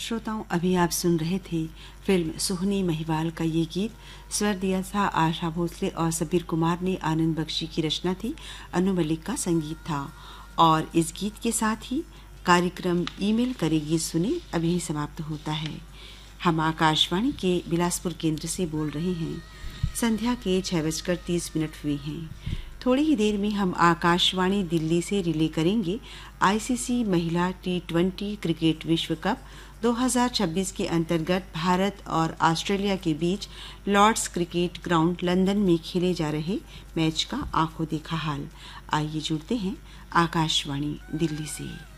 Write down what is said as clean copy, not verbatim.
श्रोताओं, अभी आप सुन रहे थे फिल्म सुहनी महिवाल का ये गीत। स्वर दिया था आशा भोसले और सबीर कुमार ने। आनंद बख्शी की रचना थी, अनु मलिक का संगीत था। और इस गीत के साथ ही कार्यक्रम ईमेल करेगी सुने अभी ही समाप्त होता है। हम आकाशवाणी के बिलासपुर केंद्र से बोल रहे हैं। संध्या के 6:30 हुए हैं। थोड़ी ही देर में हम आकाशवाणी दिल्ली से रिले करेंगे आईसीसी महिला T20 क्रिकेट विश्व कप 2026 के अंतर्गत भारत और ऑस्ट्रेलिया के बीच लॉर्ड्स क्रिकेट ग्राउंड लंदन में खेले जा रहे मैच का आंखों देखा हाल। आइए जुड़ते हैं आकाशवाणी दिल्ली से।